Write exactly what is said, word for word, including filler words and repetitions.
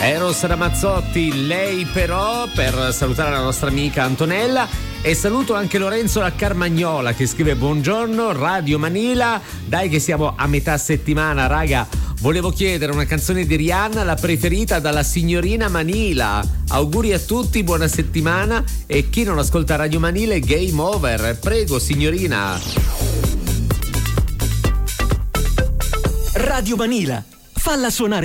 Eros Ramazzotti, lei però, per salutare la nostra amica Antonella. E saluto anche Lorenzo da Carmagnola che scrive: buongiorno Radio Manila, dai che siamo a metà settimana, raga, volevo chiedere una canzone di Rihanna, la preferita dalla signorina Manila. Auguri a tutti, buona settimana, e chi non ascolta Radio Manila è game over. Prego signorina. Radio Manila, falla suonare